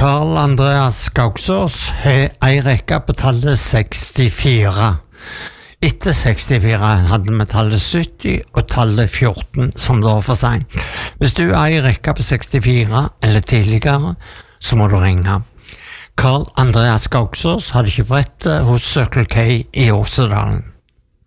Karl Andreas Gauksås har ei rekke på tallet 64. Etter 64 hadde vi tallet 70 og tallet 14 som da for sent. Hvis du er i rekke på 64 eller tidligere, så må du ringe. Karl Andreas Gauksås hadde ikke brettet hos Circle K i Åsedalen.